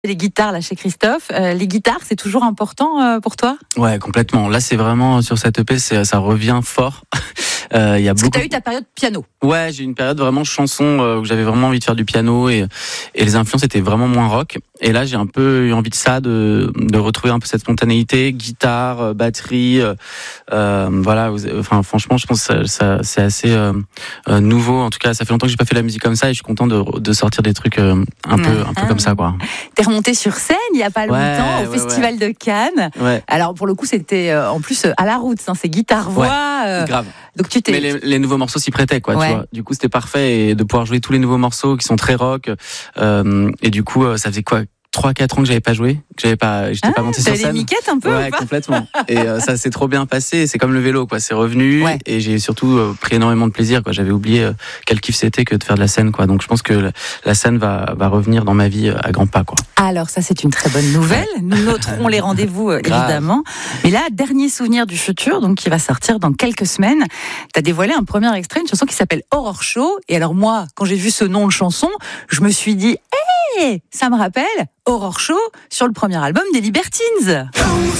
Les guitares là chez Christophe, les guitares c'est toujours important pour toi? Ouais, complètement. Là, c'est vraiment sur cette EP, ça revient fort. Il y a Parce beaucoup. que t'as eu ta période piano. Ouais, j'ai eu une période vraiment chanson où j'avais vraiment envie de faire du piano et les influences étaient vraiment moins rock. Et là, j'ai un peu eu envie de ça, de retrouver un peu cette spontanéité, guitare, batterie. Voilà. Enfin, franchement, je pense que ça c'est assez nouveau. En tout cas, ça fait longtemps que j'ai pas fait la musique comme ça et je suis content de sortir des trucs un peu comme ça, quoi. T'es remonté sur scène il y a pas longtemps au Festival de Cannes. Ouais. Alors pour le coup, c'était en plus à la route, hein, c'est guitare-voix. Grave. Donc tu t'es. Mais les nouveaux morceaux s'y prêtaient, quoi. Ouais. Tu vois. Du coup, c'était parfait et de pouvoir jouer tous les nouveaux morceaux qui sont très rock. Et du coup, ça faisait quoi? 3-4 ans que j'avais pas joué, j'étais pas monté sur scène. T'as les miquettes un peu? Ouais, ou pas complètement. Et ça s'est trop bien passé. C'est comme le vélo, quoi. C'est revenu. Ouais. Et j'ai surtout pris énormément de plaisir, quoi. J'avais oublié quel kiff c'était que de faire de la scène, quoi. Donc je pense que la scène va revenir dans ma vie à grands pas, quoi. Alors ça c'est une très bonne nouvelle. Nous noterons les rendez-vous évidemment. Mais là, dernier souvenir du futur, donc qui va sortir dans quelques semaines. T'as dévoilé un premier extrait, une chanson qui s'appelle Horror Show. Et alors moi, quand j'ai vu ce nom de chanson, je me suis dit, ça me rappelle Horror Show sur le premier album des Libertines.